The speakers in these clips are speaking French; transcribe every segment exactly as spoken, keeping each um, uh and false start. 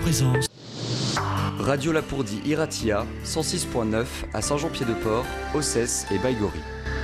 présence. Radio Lapourdie Iratia, cent six point neuf à Saint-Jean-Pied-de-Port, Ossès et Baïgorry.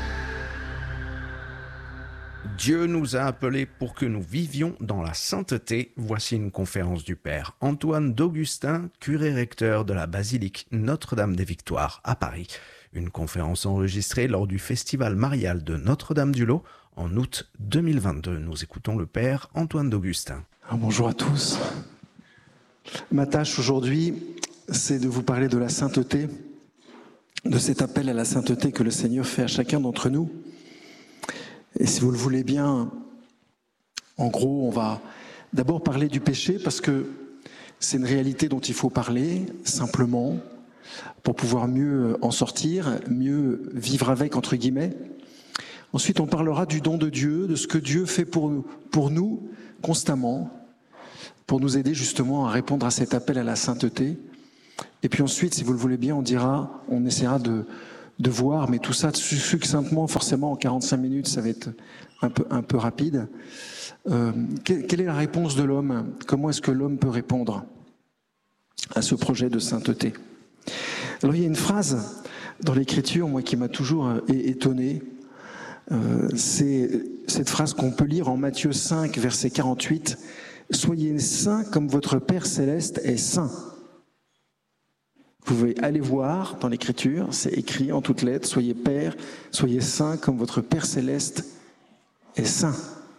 Dieu nous a appelés pour que nous vivions dans la sainteté. Voici une conférence du Père Antoine d'Augustin, curé recteur de la basilique Notre-Dame des Victoires à Paris. Une conférence enregistrée lors du festival marial de Notre-Dame-du-Lot en août deux mille vingt-deux. Nous écoutons le Père Antoine d'Augustin. Alors, bonjour à tous. Ma tâche aujourd'hui, c'est de vous parler de la sainteté, de cet appel à la sainteté que le Seigneur fait à chacun d'entre nous. Et si vous le voulez bien, en gros, on va d'abord parler du péché parce que c'est une réalité dont il faut parler simplement pour pouvoir mieux en sortir, mieux vivre avec, entre guillemets. Ensuite, on parlera du don de Dieu, de ce que Dieu fait pour nous, pour nous constamment, pour nous aider justement à répondre à cet appel à la sainteté. Et puis ensuite, si vous le voulez bien, on dira, on essaiera de de voir, mais tout ça succinctement, forcément en quarante-cinq minutes, ça va être un peu, un peu rapide. Euh, quelle est la réponse de l'homme ? Comment est-ce que l'homme peut répondre à ce projet de sainteté ? Alors il y a une phrase dans l'Écriture, moi, qui m'a toujours étonné. Euh, c'est cette phrase qu'on peut lire en Matthieu cinq, verset quarante-huit. « Soyez saints comme votre Père céleste est saint ». Vous pouvez aller voir dans l'Écriture, c'est écrit en toutes lettres, soyez pères, soyez saints comme votre Père céleste est saint.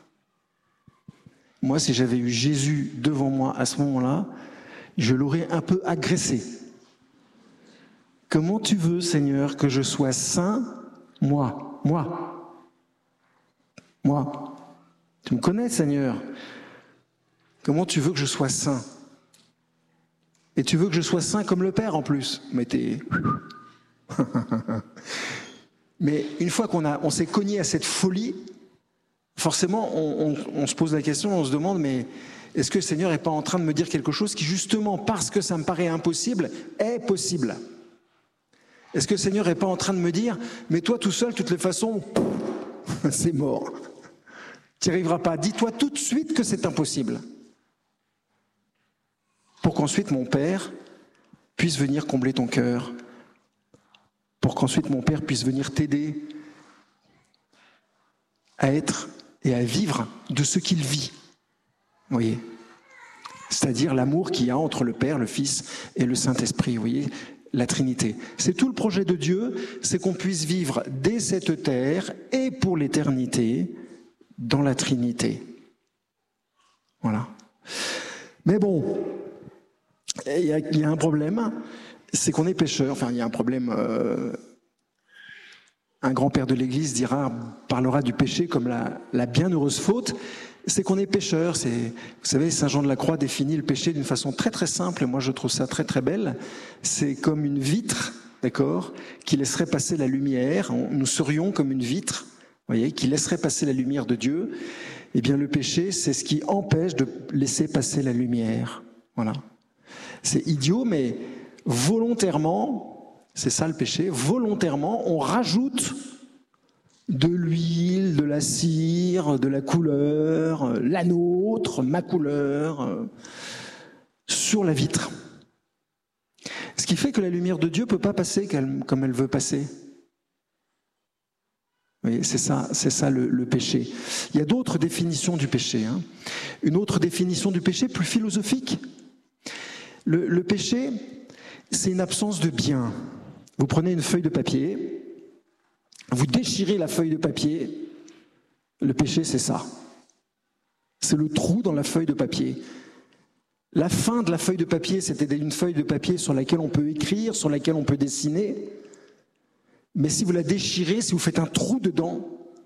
Moi, si j'avais eu Jésus devant moi à ce moment-là, je l'aurais un peu agressé. Comment tu veux, Seigneur, que je sois saint, moi, moi, moi. Tu me connais, Seigneur. Comment tu veux que je sois saint ? Et tu veux que je sois saint comme le Père en plus. Mais t'es... Mais une fois qu'on a, on s'est cogné à cette folie, forcément on, on, on se pose la question, on se demande, mais est-ce que le Seigneur n'est pas en train de me dire quelque chose qui justement, parce que ça me paraît impossible, est possible ? Est-ce que le Seigneur n'est pas en train de me dire, mais toi tout seul, de toutes les façons, c'est mort. Tu n'y arriveras pas. Dis-toi tout de suite que c'est impossible. Pour qu'ensuite mon Père puisse venir combler ton cœur, pour qu'ensuite mon Père puisse venir t'aider à être et à vivre de ce qu'il vit. Vous voyez ? C'est-à-dire l'amour qu'il y a entre le Père, le Fils et le Saint-Esprit, vous voyez ? La Trinité. C'est tout le projet de Dieu, c'est qu'on puisse vivre dès cette terre et pour l'éternité dans la Trinité. Voilà. Mais bon... Il y, a, il y a un problème, c'est qu'on est pécheur. Enfin, il y a un problème. Euh, un grand-père de l'Église dira, parlera du péché comme la, la bienheureuse faute. C'est qu'on est pécheur. C'est, vous savez, Saint Jean de la Croix définit le péché d'une façon très très simple. Et moi, je trouve ça très très belle. C'est comme une vitre, d'accord, qui laisserait passer la lumière. On, nous serions comme une vitre, vous voyez, qui laisserait passer la lumière de Dieu. Eh bien, le péché, c'est ce qui empêche de laisser passer la lumière. Voilà. C'est idiot, mais volontairement, c'est ça le péché, volontairement, on rajoute de l'huile, de la cire, de la couleur, la nôtre, ma couleur, sur la vitre. Ce qui fait que la lumière de Dieu ne peut pas passer comme elle veut passer. Vous voyez, c'est ça, c'est ça le, le péché. Il y a d'autres définitions du péché. Hein. Une autre définition du péché plus philosophique. Le, le péché, c'est une absence de bien. Vous prenez une feuille de papier, vous déchirez la feuille de papier, le péché, c'est ça. C'est le trou dans la feuille de papier. La fin de la feuille de papier, c'était une feuille de papier sur laquelle on peut écrire, sur laquelle on peut dessiner. Mais si vous la déchirez, si vous faites un trou dedans,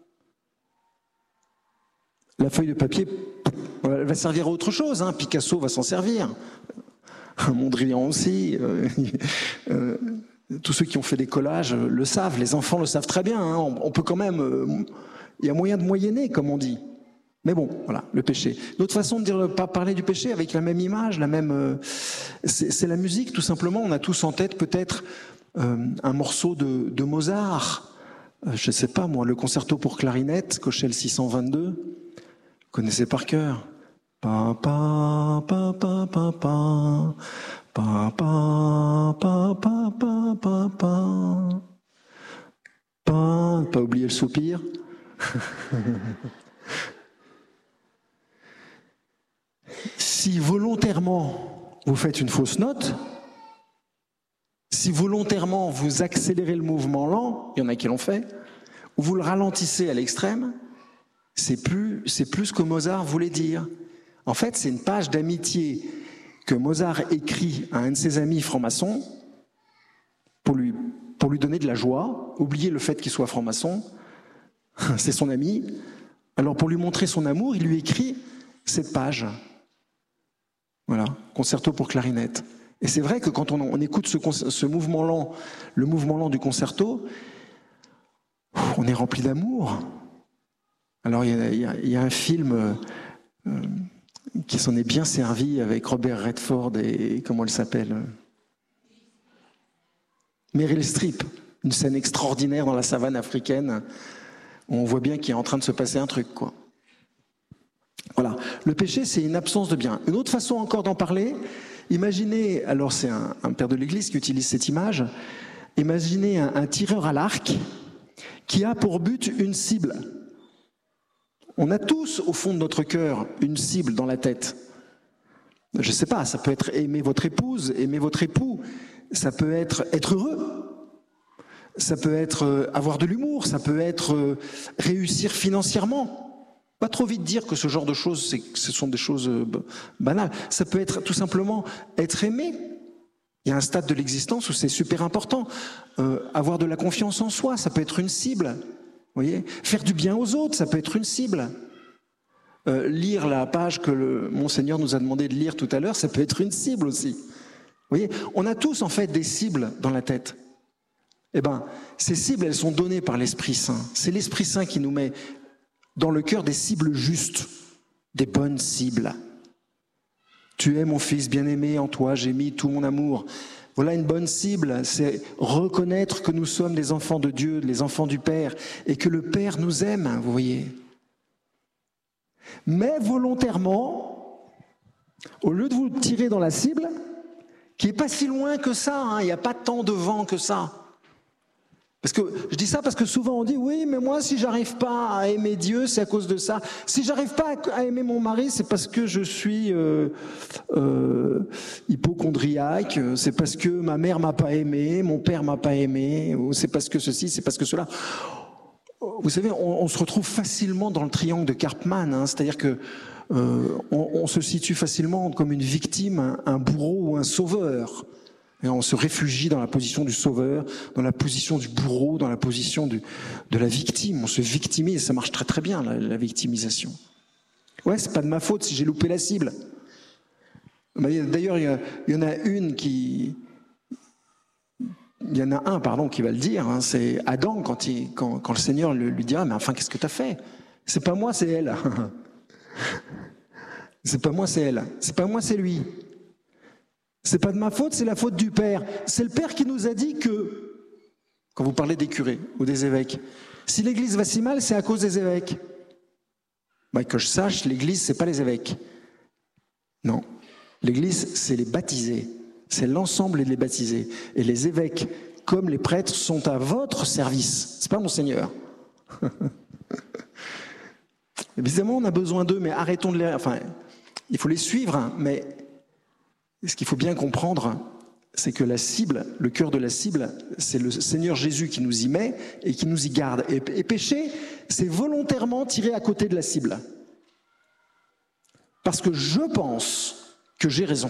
la feuille de papier, elle va servir à autre chose. Hein. Picasso va s'en servir. Mondrian aussi, euh, euh, tous ceux qui ont fait des collages le savent, les enfants le savent très bien, hein, on, on peut quand même, euh, il y a moyen de moyenner, comme on dit. Mais bon, voilà, le péché. D'autre façon de dire, pas parler du péché avec la même image, la même, euh, c'est, c'est la musique tout simplement. On a tous en tête peut-être euh, un morceau de, de Mozart, euh, je ne sais pas moi, le concerto pour clarinette, Köchel six cent vingt-deux, vous connaissez par cœur. Pa, pa, pa, pa, pa, pa. Pa, pa, pa, pa, pa, pa, pa. Pa, pas oublier le soupir. Si volontairement vous faites une fausse note, si volontairement vous accélérez le mouvement lent, il y en a qui l'ont fait, ou vous le ralentissez à l'extrême, c'est plus, c'est plus ce que Mozart voulait dire. En fait, c'est une page d'amitié que Mozart écrit à un de ses amis francs-maçons pour lui, pour lui donner de la joie, oublier le fait qu'il soit franc-maçon, c'est son ami. Alors pour lui montrer son amour, il lui écrit cette page. Voilà, concerto pour clarinette. Et c'est vrai que quand on, on écoute ce, ce mouvement lent, le mouvement lent du concerto, on est rempli d'amour. Alors il y a, il y a, il y a un film euh, qui s'en est bien servi avec Robert Redford et comment elle s'appelle, Meryl Streep, une scène extraordinaire dans la savane africaine où on voit bien qu'il est en train de se passer un truc, quoi. Voilà, le péché, c'est une absence de bien. Une autre façon encore d'en parler, imaginez, alors c'est un, un père de l'Église qui utilise cette image, imaginez un, un tireur à l'arc qui a pour but une cible. On a tous, au fond de notre cœur, une cible dans la tête. Je ne sais pas, ça peut être aimer votre épouse, aimer votre époux, ça peut être être heureux, ça peut être avoir de l'humour, ça peut être réussir financièrement. Pas trop vite dire que ce genre de choses, c'est, ce sont des choses banales. Ça peut être tout simplement être aimé. Il y a un stade de l'existence où c'est super important. Euh, avoir de la confiance en soi, ça peut être une cible. Vous voyez ? Faire du bien aux autres, ça peut être une cible. Euh, lire la page que le Monseigneur nous a demandé de lire tout à l'heure, ça peut être une cible aussi. Vous voyez ? On a tous en fait des cibles dans la tête. Eh bien, ces cibles, elles sont données par l'Esprit Saint. C'est l'Esprit Saint qui nous met dans le cœur des cibles justes, des bonnes cibles. Tu es mon fils bien-aimé, en toi j'ai mis tout mon amour. Voilà une bonne cible, c'est reconnaître que nous sommes les enfants de Dieu, les enfants du Père, et que le Père nous aime, vous voyez. Mais volontairement, au lieu de vous tirer dans la cible, qui n'est pas si loin que ça, hein, il n'y a pas tant de vent que ça. Parce que je dis ça parce que souvent on dit oui, mais moi si j'arrive pas à aimer Dieu, c'est à cause de ça. Si j'arrive pas à aimer mon mari, c'est parce que je suis euh, euh, hypocondriaque, c'est parce que ma mère m'a pas aimé, mon père m'a pas aimé, ou c'est parce que ceci, c'est parce que cela. Vous savez, on, on se retrouve facilement dans le triangle de Karpman, hein, c'est-à-dire que euh, on, on se situe facilement comme une victime, un, un bourreau ou un sauveur. Et on se réfugie dans la position du sauveur, dans la position du bourreau, dans la position du, de la victime. On se victimise, ça marche très très bien, la, la victimisation. Ouais, c'est pas de ma faute si j'ai loupé la cible. D'ailleurs, il y, y en a une qui... Il y en a un, pardon, qui va le dire, hein, c'est Adam, quand, il, quand, quand le Seigneur lui, lui dira « Mais enfin, qu'est-ce que tu as fait ?» C'est pas moi, c'est elle. C'est pas moi, c'est elle. C'est pas moi, c'est lui. C'est pas de ma faute, c'est la faute du Père. C'est le Père qui nous a dit que, quand vous parlez des curés ou des évêques, si l'Église va si mal, c'est à cause des évêques. Bah, que je sache, l'Église, c'est pas les évêques. Non. L'Église, c'est les baptisés. C'est l'ensemble des baptisés. Et les évêques, comme les prêtres, sont à votre service. C'est pas mon Seigneur. Évidemment, on a besoin d'eux, mais arrêtons de les... Enfin, il faut les suivre, hein, mais... Ce qu'il faut bien comprendre, c'est que la cible, le cœur de la cible, c'est le Seigneur Jésus qui nous y met et qui nous y garde. Et, et péché, c'est volontairement tirer à côté de la cible. Parce que je pense que j'ai raison.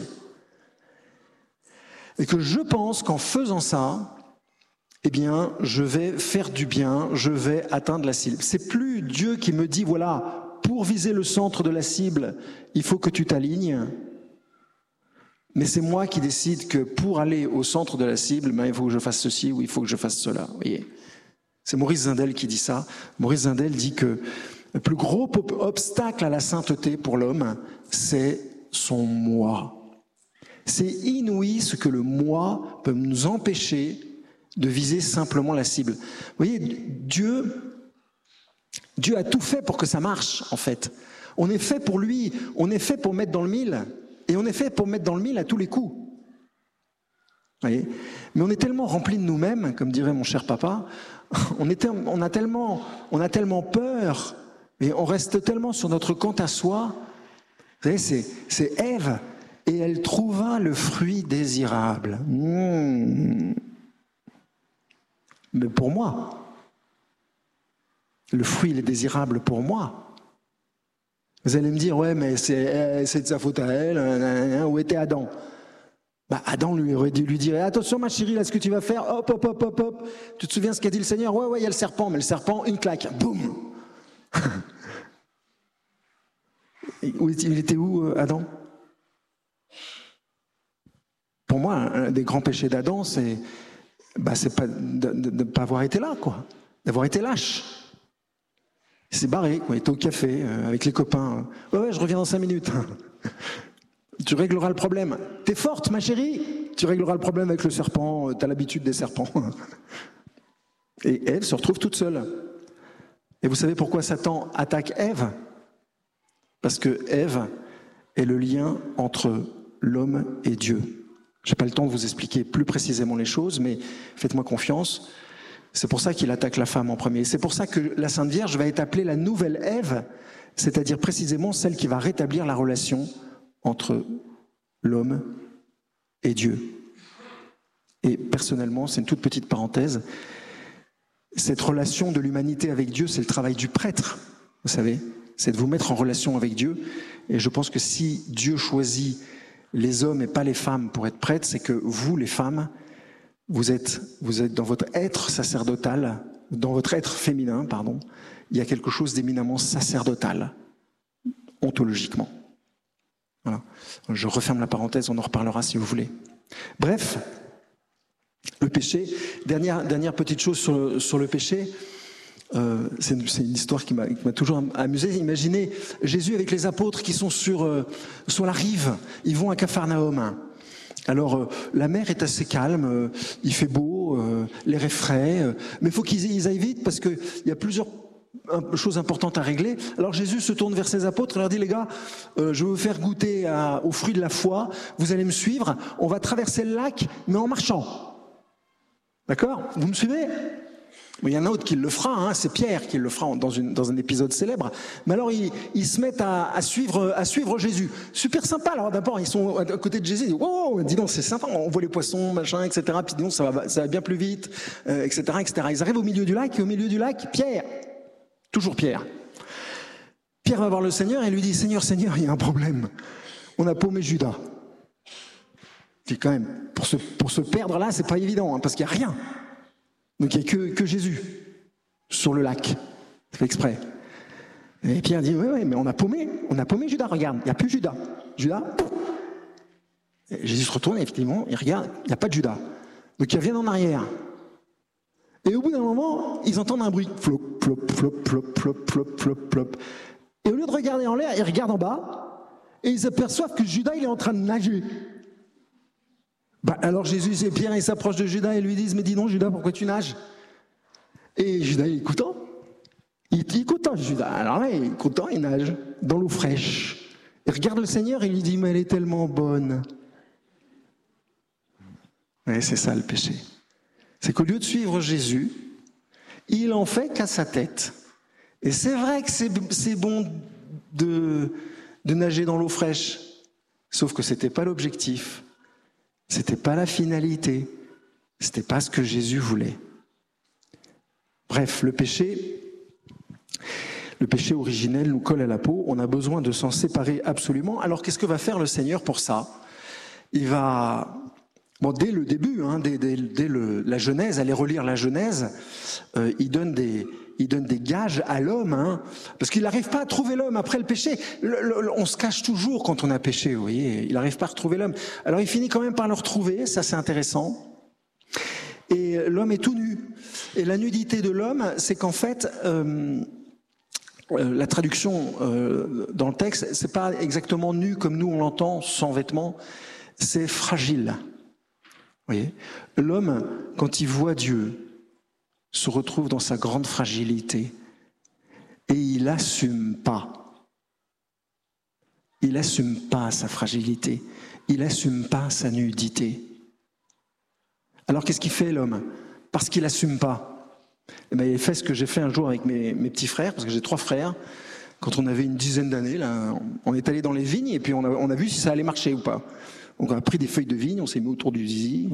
Et que je pense qu'en faisant ça, eh bien, je vais faire du bien, je vais atteindre la cible. C'est plus Dieu qui me dit, voilà, pour viser le centre de la cible, il faut que tu t'alignes. Mais c'est moi qui décide que pour aller au centre de la cible, ben, il faut que je fasse ceci ou il faut que je fasse cela. Vous voyez, c'est Maurice Zindel qui dit ça. Maurice Zindel dit que le plus gros obstacle à la sainteté pour l'homme, c'est son moi. C'est inouï ce que le moi peut nous empêcher de viser simplement la cible. Vous voyez, Dieu, Dieu a tout fait pour que ça marche, en fait. On est fait pour lui, on est fait pour mettre dans le mille, et on est fait pour mettre dans le mille à tous les coups. Vous voyez ? Mais on est tellement rempli de nous-mêmes, comme dirait mon cher papa, on, est, on, a tellement, on a tellement peur, et on reste tellement sur notre compte à soi. Vous savez, c'est, c'est Ève, et elle trouva le fruit désirable. Mmh. Mais pour moi, le fruit, il est désirable pour moi. Vous allez me dire, ouais, mais c'est, c'est de sa faute à elle, où était Adam ? Bah, Adam lui aurait dû lui dire, attention ma chérie, là, ce que tu vas faire, hop, hop, hop, hop, hop. Tu te souviens ce qu'a dit le Seigneur ? Ouais, ouais, il y a le serpent, mais le serpent, une claque, boum. Il était où, Adam ? Pour moi, un des grands péchés d'Adam, c'est, bah, c'est pas de ne pas avoir été là, quoi, d'avoir été lâche. Il s'est barré, quoi. Il était au café euh, avec les copains. Ouais, ouais, je reviens dans cinq minutes. Tu régleras le problème. T'es forte, ma chérie. Tu régleras le problème avec le serpent. T'as l'habitude des serpents. Et Ève se retrouve toute seule. Et vous savez pourquoi Satan attaque Ève ? Parce que Ève est le lien entre l'homme et Dieu. Je n'ai pas le temps de vous expliquer plus précisément les choses, mais faites-moi confiance. C'est pour ça qu'il attaque la femme en premier. C'est pour ça que la Sainte Vierge va être appelée la nouvelle Ève, c'est-à-dire précisément celle qui va rétablir la relation entre l'homme et Dieu. Et personnellement, c'est une toute petite parenthèse, cette relation de l'humanité avec Dieu, c'est le travail du prêtre, vous savez, c'est de vous mettre en relation avec Dieu. Et je pense que si Dieu choisit les hommes et pas les femmes pour être prêtres, c'est que vous, les femmes, vous êtes, vous êtes dans votre être sacerdotal, dans votre être féminin, pardon, il y a quelque chose d'éminemment sacerdotal, ontologiquement. Voilà. Je referme la parenthèse, on en reparlera si vous voulez. Bref, le péché, dernière, dernière petite chose sur le, sur le péché, euh, c'est, une, c'est une histoire qui m'a, qui m'a toujours amusé. Imaginez Jésus avec les apôtres qui sont sur, euh, sur la rive, ils vont à Capharnaüm. Alors euh, la mer est assez calme, euh, il fait beau, euh, l'air est frais, euh, mais il faut qu'ils ils aillent vite parce qu'il y a plusieurs chose importante à régler. Alors Jésus se tourne vers ses apôtres et leur dit, les gars, euh, je vais vous faire goûter à, aux fruits de la foi, vous allez me suivre, on va traverser le lac, mais en marchant. D'accord ? Vous me suivez ? Il y en a un autre qui le fera, hein, c'est Pierre qui le fera dans, une, dans un épisode célèbre. Mais alors ils, ils se mettent à, à, suivre, à suivre Jésus. Super sympa. Alors d'abord ils sont à côté de Jésus. Ils disent, wow, dis donc c'est sympa. On voit les poissons, machin, et cetera. Puis dis donc ça va, ça va bien plus vite, euh, et cetera, et cetera. Ils arrivent au milieu du lac et au milieu du lac, Pierre, toujours Pierre. Pierre va voir le Seigneur et lui dit, Seigneur, Seigneur, il y a un problème. On a paumé Judas. Puis quand même, pour se, pour se perdre là, c'est pas évident, hein, parce qu'il n'y a rien. Donc il n'y a que, que Jésus sur le lac. C'est fait exprès. Et Pierre dit, oui, oui, mais on a paumé, on a paumé Judas, regarde, il n'y a plus Judas. Judas, et Jésus se retourne et effectivement, il regarde, il n'y a pas de Judas. Donc il revient en arrière. Et au bout d'un moment, ils entendent un bruit. Flop, flop, flop, flop, flop, flop, flop, flop. Et au lieu de regarder en l'air, ils regardent en bas et ils s'aperçoivent que Judas, il est en train de nager. Bah, alors Jésus et Pierre, ils s'approchent de Judas et lui disent, mais dis donc Judas, pourquoi tu nages ? Et Judas, il est content. Il est content, Judas. Alors là, il est content, il nage dans l'eau fraîche. Il regarde le Seigneur et il lui dit, mais elle est tellement bonne. Et c'est ça le péché. C'est qu'au lieu de suivre Jésus, il en fait qu'à sa tête. Et c'est vrai que c'est, c'est bon de, de nager dans l'eau fraîche, sauf que c'était pas l'objectif. C'était pas la finalité, c'était pas ce que Jésus voulait. Bref, le péché, le péché originel nous colle à la peau, on a besoin de s'en séparer absolument. Alors qu'est-ce que va faire le Seigneur pour ça ? Il va, bon, dès le début, hein, dès, dès, dès le, la Genèse, allez relire la Genèse, euh, il donne des... Il donne des gages à l'homme, hein, parce qu'il n'arrive pas à trouver l'homme après le péché. Le, le, on se cache toujours quand on a péché, vous voyez. Il n'arrive pas à retrouver l'homme. Alors il finit quand même par le retrouver, ça c'est intéressant. Et l'homme est tout nu. Et la nudité de l'homme, c'est qu'en fait, euh, euh, la traduction euh, dans le texte, c'est pas exactement nu comme nous on l'entend, sans vêtements, c'est fragile. Vous voyez. L'homme, quand il voit Dieu, se retrouve dans sa grande fragilité. Et il n'assume pas. Il n'assume pas sa fragilité. Il n'assume pas sa nudité. Alors qu'est-ce qu'il fait l'homme? Parce qu'il n'assume pas. Eh bien, il fait ce que j'ai fait un jour avec mes, mes petits frères, parce que j'ai trois frères. Quand on avait une dizaine d'années, là, on est allé dans les vignes et puis on a, on a vu si ça allait marcher ou pas. Donc on a pris des feuilles de vigne, on s'est mis autour du zizi.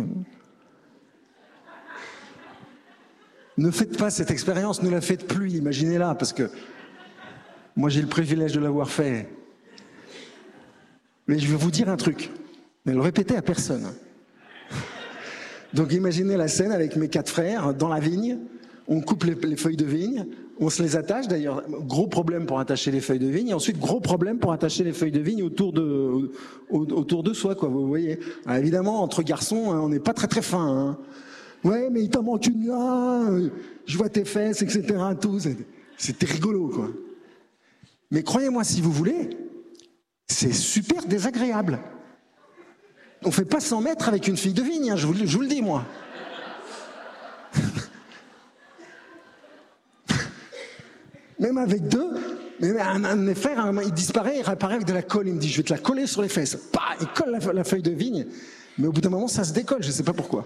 Ne faites pas cette expérience, ne la faites plus, imaginez-la, parce que moi j'ai le privilège de l'avoir fait. Mais je vais vous dire un truc, mais le répétez à personne. Donc imaginez la scène avec mes quatre frères dans la vigne, on coupe les, les feuilles de vigne, on se les attache, d'ailleurs, gros problème pour attacher les feuilles de vigne, et ensuite gros problème pour attacher les feuilles de vigne autour de, autour de soi, quoi, vous voyez. Alors, évidemment, entre garçons, on n'est pas très très fin, hein. Ouais, mais il t'en manque une là, je vois tes fesses, et cetera. Tout. C'était rigolo, quoi. Mais croyez-moi, si vous voulez, c'est super désagréable. On ne fait pas cent mètres avec une fille de vigne, hein, je, vous, je vous le dis, moi. Même avec deux, même un, un de mes frères, un, il disparaît, il réapparaît avec de la colle. Il me dit, je vais te la coller sur les fesses. Bah, il colle la, la feuille de vigne. Mais au bout d'un moment, ça se décolle, je ne sais pas pourquoi.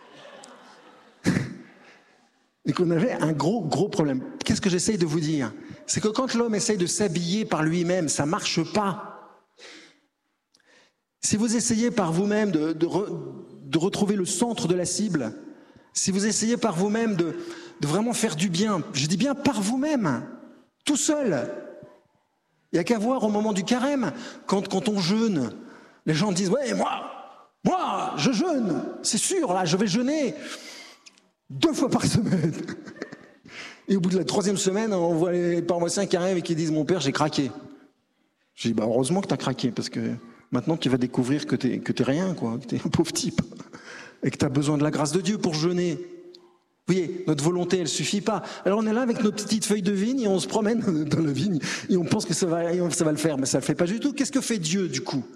Et qu'on avait un gros, gros problème. Qu'est-ce que j'essaye de vous dire? C'est que quand l'homme essaye de s'habiller par lui-même, ça ne marche pas. Si vous essayez par vous-même de, de, re, de retrouver le centre de la cible, si vous essayez par vous-même de, de vraiment faire du bien, je dis bien par vous-même, tout seul. Il n'y a qu'à voir au moment du carême, quand, quand on jeûne, les gens disent « Ouais, moi, moi, je jeûne, c'est sûr, là, je vais jeûner deux fois par semaine. » Et au bout de la troisième semaine, on voit les paroissiens qui arrivent et qui disent « Mon père, j'ai craqué. » Je dis bah, « Heureusement que tu as craqué, parce que maintenant tu vas découvrir que tu n'es que t'es rien, quoi, que tu es un pauvre type, et que tu as besoin de la grâce de Dieu pour jeûner. » Vous voyez, notre volonté, elle ne suffit pas. Alors on est là avec nos petites feuilles de vigne et on se promène dans la vigne et on pense que ça va, ça va le faire, mais ça ne le fait pas du tout. Qu'est-ce que fait Dieu, du coup?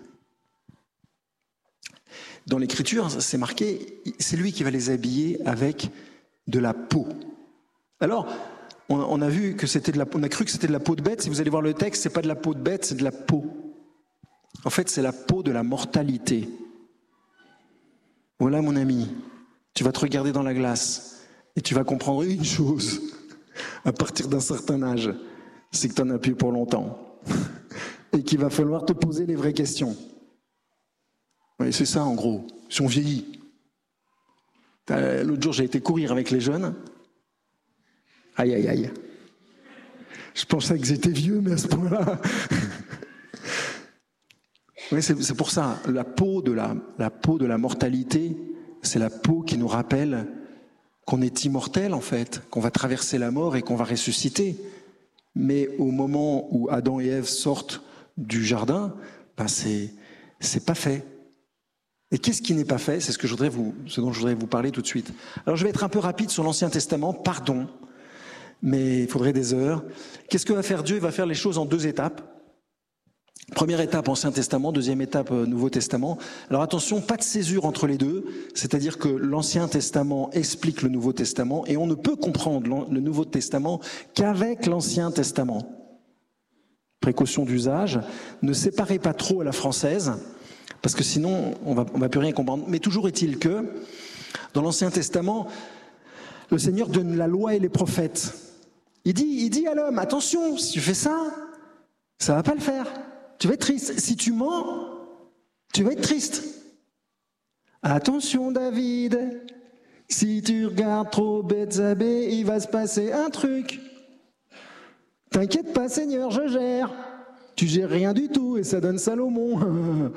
Dans l'Écriture, c'est marqué, c'est lui qui va les habiller avec de la peau. Alors, on, on a vu que c'était de la, on a cru que c'était de la peau de bête. Si vous allez voir le texte, c'est pas de la peau de bête, c'est de la peau. En fait, c'est la peau de la mortalité. Voilà, mon ami, tu vas te regarder dans la glace. Et tu vas comprendre une chose, à partir d'un certain âge, c'est que tu n'en as plus pour longtemps. Et qu'il va falloir te poser les vraies questions. Oui, c'est ça en gros, si on vieillit. L'autre jour, j'ai été courir avec les jeunes. Aïe, aïe, aïe. Je pensais que j'étais vieux, mais à ce point-là... Oui, c'est, c'est pour ça, la peau de la, la peau de la mortalité, c'est la peau qui nous rappelle qu'on est immortel en fait, qu'on va traverser la mort et qu'on va ressusciter. Mais au moment où Adam et Ève sortent du jardin, ben c'est, c'est pas fait. Et qu'est-ce qui n'est pas fait? C'est ce, que je voudrais vous, ce dont je voudrais vous parler tout de suite. Alors je vais être un peu rapide sur l'Ancien Testament, pardon, mais il faudrait des heures. Qu'est-ce que va faire Dieu? Il va faire les choses en deux étapes. Première étape, Ancien Testament, deuxième étape, Nouveau Testament. Alors attention, pas de césure entre les deux, c'est-à-dire que l'Ancien Testament explique le Nouveau Testament et on ne peut comprendre le Nouveau Testament qu'avec l'Ancien Testament. Précaution d'usage, ne séparez pas trop à la française, parce que sinon on va, on va plus rien comprendre. Mais toujours est-il que, dans l'Ancien Testament, le Seigneur donne la loi et les prophètes. Il dit, il dit à l'homme, attention, si tu fais ça, ça va pas le faire. Tu vas être triste. Si tu mens, tu vas être triste. Attention David, si tu regardes trop Bethsabée, il va se passer un truc. T'inquiète pas Seigneur, je gère. Tu gères rien du tout et ça donne Salomon.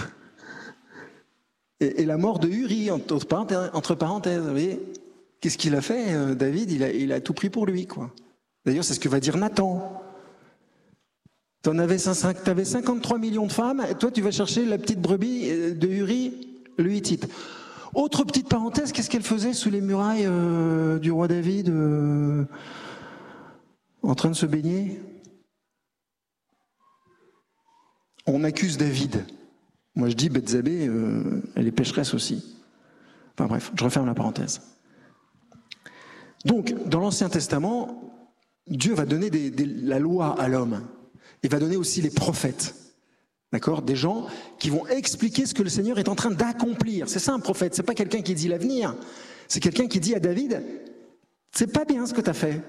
et, et la mort de Uri, entre parenthèses, entre parenthèses vous voyez, qu'est-ce qu'il a fait David, il a, il a tout pris pour lui, quoi. D'ailleurs, c'est ce que va dire Nathan. T'en avais, t'avais cinquante-trois millions de femmes, et toi tu vas chercher la petite brebis de Uri, le Hittite. Autre petite parenthèse, qu'est-ce qu'elle faisait sous les murailles euh, du roi David, euh, en train de se baigner? On accuse David. Moi je dis Bethsabée, euh, elle est pécheresse aussi. Enfin bref, je referme la parenthèse. Donc, dans l'Ancien Testament, Dieu va donner des, des, la loi à l'homme. Il va donner aussi les prophètes. D'accord ? Des gens qui vont expliquer ce que le Seigneur est en train d'accomplir. C'est ça un prophète, c'est pas quelqu'un qui dit l'avenir. C'est quelqu'un qui dit à David, c'est pas bien ce que tu as fait.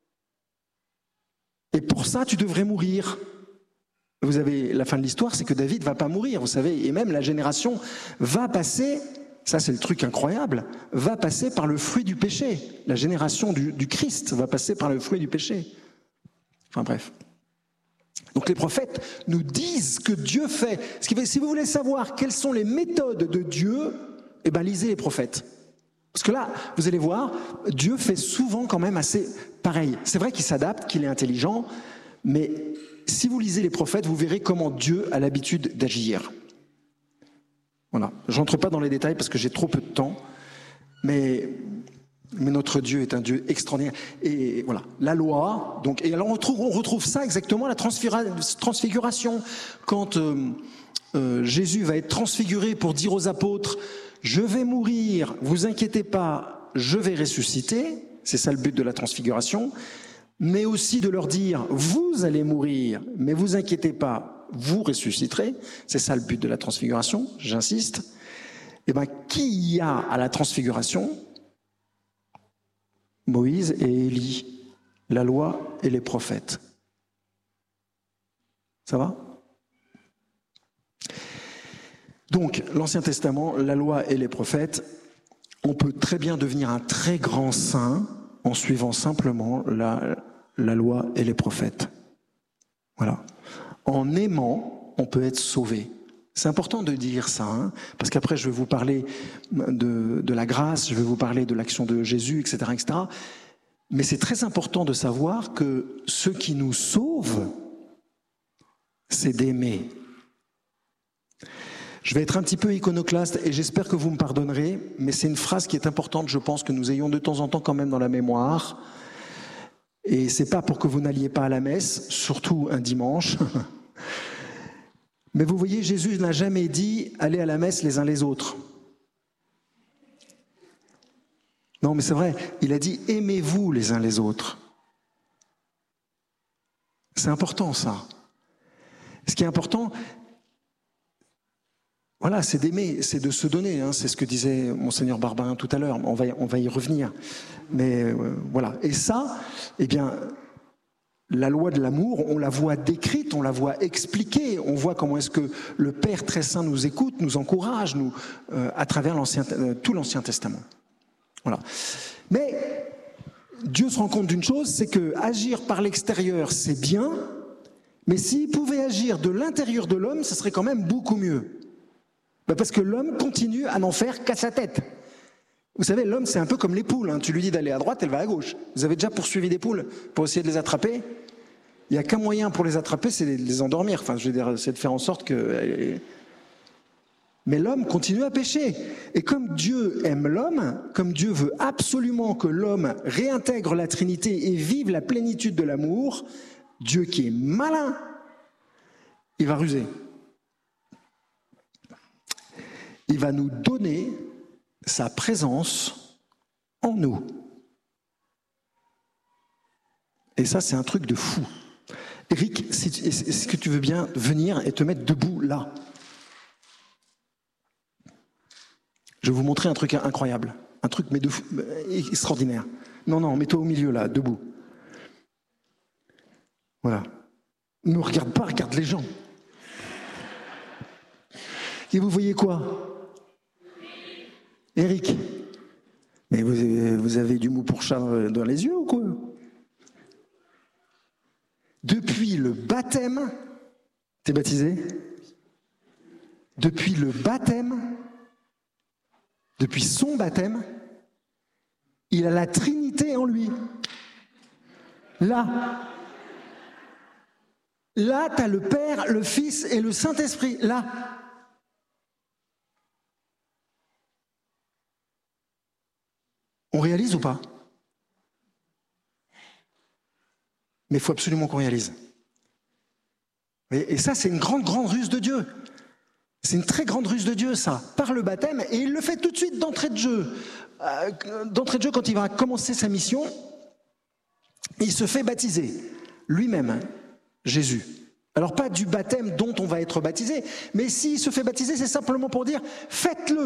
Et pour ça, tu devrais mourir. Vous avez la fin de l'histoire, c'est que David va pas mourir, vous savez, et même la génération va passer, ça c'est le truc incroyable, va passer par le fruit du péché. La génération du, du Christ va passer par le fruit du péché. Enfin bref. Donc les prophètes nous disent ce que Dieu fait. Ce qui fait, si vous voulez savoir quelles sont les méthodes de Dieu, eh ben lisez les prophètes. Parce que là, vous allez voir, Dieu fait souvent quand même assez pareil. C'est vrai qu'il s'adapte, qu'il est intelligent, mais si vous lisez les prophètes, vous verrez comment Dieu a l'habitude d'agir. Voilà. Je n'entre pas dans les détails parce que j'ai trop peu de temps, mais... Mais notre Dieu est un Dieu extraordinaire. Et voilà, la loi. Donc, et alors on retrouve, on retrouve ça exactement, la transfiguration. Quand euh, euh, Jésus va être transfiguré pour dire aux apôtres, je vais mourir, vous inquiétez pas, je vais ressusciter. C'est ça le but de la transfiguration. Mais aussi de leur dire, vous allez mourir, mais vous inquiétez pas, vous ressusciterez. C'est ça le but de la transfiguration, j'insiste. Et bien, qui y a à la transfiguration ? Moïse et Élie, la loi et les prophètes. Ça va ? Donc, l'Ancien Testament, la loi et les prophètes, on peut très bien devenir un très grand saint en suivant simplement la, la loi et les prophètes. Voilà. En aimant, on peut être sauvé. C'est important de dire ça, hein, parce qu'après je vais vous parler de, de la grâce, je vais vous parler de l'action de Jésus, et cetera, et cetera. Mais c'est très important de savoir que ce qui nous sauve, c'est d'aimer. Je vais être un petit peu iconoclaste et j'espère que vous me pardonnerez, mais c'est une phrase qui est importante, je pense, que nous ayons de temps en temps quand même dans la mémoire. Et c'est pas pour que vous n'alliez pas à la messe, surtout un dimanche. Mais vous voyez, Jésus n'a jamais dit « allez à la messe les uns les autres ». Non, mais c'est vrai, il a dit « aimez-vous les uns les autres ». C'est important, ça. Ce qui est important, voilà, c'est d'aimer, c'est de se donner. Hein, c'est ce que disait Monseigneur Barbarin tout à l'heure. On va, on va y revenir. Mais euh, voilà. Et ça, eh bien... La loi de l'amour, on la voit décrite, on la voit expliquée, on voit comment est-ce que le Père très saint nous écoute, nous encourage, nous, euh, à travers l'ancien, euh, tout l'Ancien Testament. Voilà. Mais Dieu se rend compte d'une chose, c'est que agir par l'extérieur, c'est bien, mais s'il pouvait agir de l'intérieur de l'homme, ce serait quand même beaucoup mieux. Ben parce que l'homme continue à n'en faire qu'à sa tête. Vous savez, l'homme, c'est un peu comme les poules. Hein. Tu lui dis d'aller à droite, elle va à gauche. Vous avez déjà poursuivi des poules pour essayer de les attraper ? Il n'y a qu'un moyen pour les attraper, c'est de les endormir. Enfin, je veux dire, c'est de faire en sorte que... Mais l'homme continue à pécher. Et comme Dieu aime l'homme, comme Dieu veut absolument que l'homme réintègre la Trinité et vive la plénitude de l'amour, Dieu qui est malin, il va ruser. Il va nous donner sa présence en nous. Et ça, c'est un truc de fou. Eric, si tu, est-ce que tu veux bien venir et te mettre debout là ? Je vais vous montrer un truc incroyable. Un truc mais de fou, extraordinaire. Non, non, mets-toi au milieu là, debout. Voilà. Ne regarde pas, regarde les gens. Et vous voyez quoi ? Eric, mais vous avez, vous avez du mou pour chat dans les yeux ou quoi ? Depuis le baptême, t'es baptisé ? Depuis le baptême, depuis son baptême, il a la Trinité en lui. Là. Là, t'as le Père, le Fils et le Saint-Esprit. Là. On réalise ou pas ? Mais il faut absolument qu'on réalise. Et, et ça, c'est une grande, grande ruse de Dieu. C'est une très grande ruse de Dieu, ça, par le baptême. Et il le fait tout de suite d'entrée de jeu. Euh, d'entrée de jeu, quand il va commencer sa mission, il se fait baptiser, lui-même, Jésus. Alors pas du baptême dont on va être baptisé, mais s'il se fait baptiser, c'est simplement pour dire « faites-le ».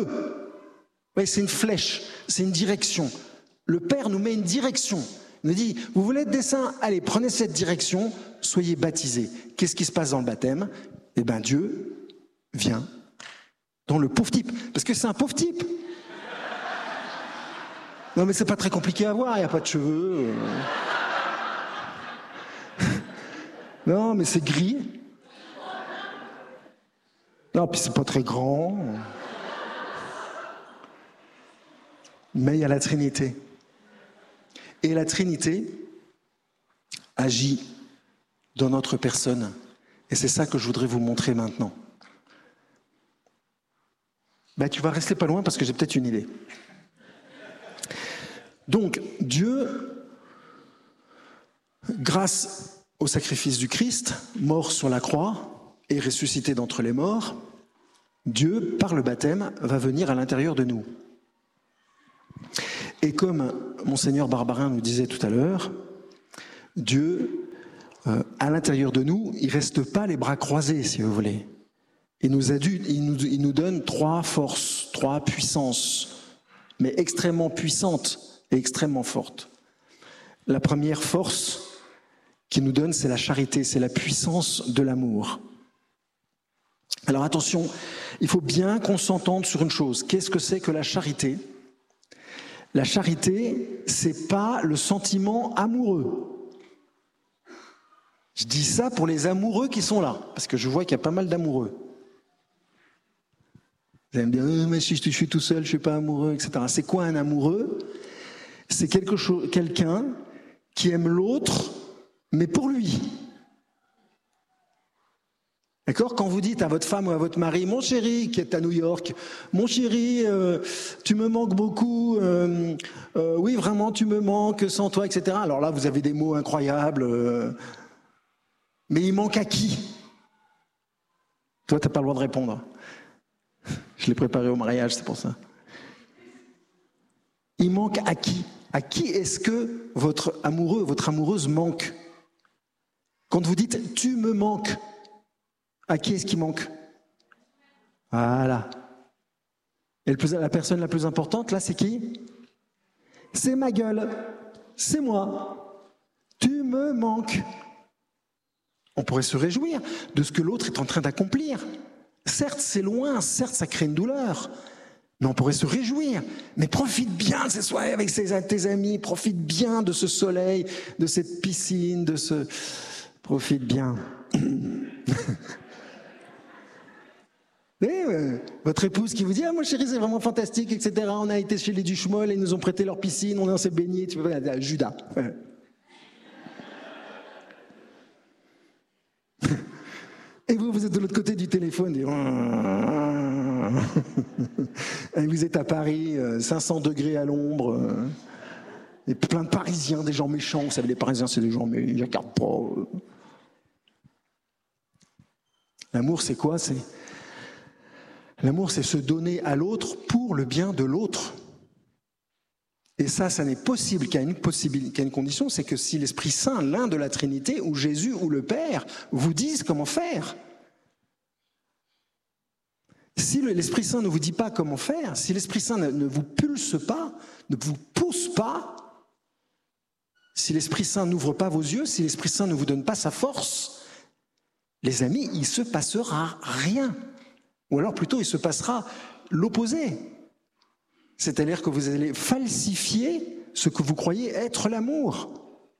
Oui, c'est une flèche, c'est une direction. Le Père nous met une direction. Il nous dit « vous voulez être des saints ? Allez, prenez cette direction, soyez baptisés ». Qu'est-ce qui se passe dans le baptême ? Eh bien Dieu vient dans le pauvre type, parce que c'est un pauvre type. Non mais c'est pas très compliqué à voir, il n'y a pas de cheveux. Non mais c'est gris. Non puis c'est pas très grand. Mais il y a la Trinité. Et la Trinité agit dans notre personne. Et c'est ça que je voudrais vous montrer maintenant. Ben, tu vas rester pas loin parce que j'ai peut-être une idée. Donc, Dieu, grâce au sacrifice du Christ, mort sur la croix et ressuscité d'entre les morts, Dieu, par le baptême, va venir à l'intérieur de nous. Et comme Monseigneur Barbarin nous disait tout à l'heure, Dieu, euh, à l'intérieur de nous, il ne reste pas les bras croisés, si vous voulez. Il nous, a dû, il, nous, il nous donne trois forces, trois puissances, mais extrêmement puissantes et extrêmement fortes. La première force qu'il nous donne, c'est la charité, c'est la puissance de l'amour. Alors attention, il faut bien qu'on s'entende sur une chose. Qu'est-ce que c'est que la charité ? La charité, c'est pas le sentiment amoureux. Je dis ça pour les amoureux qui sont là, parce que je vois qu'il y a pas mal d'amoureux. Vous allez me dire, oh, mais si je suis tout seul, je ne suis pas amoureux, et cetera. C'est quoi un amoureux ? C'est quelque chose, quelqu'un qui aime l'autre, mais pour lui. D'accord ? Quand vous dites à votre femme ou à votre mari, mon chéri, qui est à New York, mon chéri, euh, tu me manques beaucoup, euh, euh, oui, vraiment, tu me manques, sans toi, et cetera. Alors là, vous avez des mots incroyables, euh, mais il manque à qui ? Toi, tu n'as pas le droit de répondre. Je l'ai préparé au mariage, c'est pour ça. Il manque à qui ? À qui est-ce que votre amoureux, votre amoureuse manque ? Quand vous dites « tu me manques », à qui est-ce qu'il manque ? Voilà. Et le plus, la personne la plus importante, là, c'est qui ? C'est ma gueule. C'est moi. Tu me manques. On pourrait se réjouir de ce que l'autre est en train d'accomplir. Certes, c'est loin, certes, ça crée une douleur, mais on pourrait se réjouir. Mais profite bien de ces soirées avec tes amis, profite bien de ce soleil, de cette piscine, de ce... Profite bien. Et, euh, votre épouse qui vous dit « Ah, mon chéri, c'est vraiment fantastique, et cetera. On a été chez les Duchemol, ils nous ont prêté leur piscine, on s'est baigné. » Tu vois, Judas. Et vous, vous êtes de l'autre côté du téléphone. Et vous êtes à Paris, cinq cents degrés à l'ombre. Et plein de Parisiens, des gens méchants. Vous savez, les Parisiens, c'est des gens, mais ils ne regardent pas. L'amour, c'est quoi ? C'est... L'amour, c'est se donner à l'autre pour le bien de l'autre. Et ça, ça n'est possible qu'à une, possible, qu'à une condition, c'est que si l'Esprit Saint, l'un de la Trinité, ou Jésus, ou le Père, vous disent comment faire. Si l'Esprit Saint ne vous dit pas comment faire, si l'Esprit Saint ne, ne vous pulse pas, ne vous pousse pas, si l'Esprit Saint n'ouvre pas vos yeux, si l'Esprit Saint ne vous donne pas sa force, les amis, il ne se passera rien. Ou alors plutôt, il se passera l'opposé. C'est-à-dire que vous allez falsifier ce que vous croyez être l'amour.